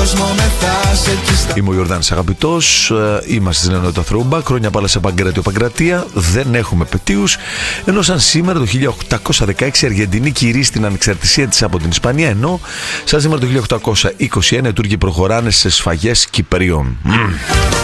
Είμαι ο Ιορδάνης Αγαπητός, είμαστε στην ενότητα Throwback. Χρόνια πάλι σε Παγκράτιο Παγκρατία, δεν έχουμε πετίους. Ενώ σαν σήμερα το 1816 η Αργεντινή κηρύσσει την ανεξαρτησία της από την Ισπανία, ενώ σαν σήμερα το 1821 οι Τούρκοι προχωράνε σε σφαγές Κυπρίων.